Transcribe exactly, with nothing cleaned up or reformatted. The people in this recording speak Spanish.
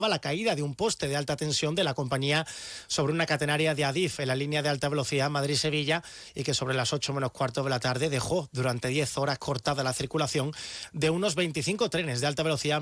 la caída de un poste de alta tensión de la compañía sobre una catenaria de Adif en la línea de alta velocidad Madrid-Sevilla y que sobre las ocho menos cuarto de la tarde dejó durante diez horas cortada la circulación de unos veinticinco trenes de alta velocidad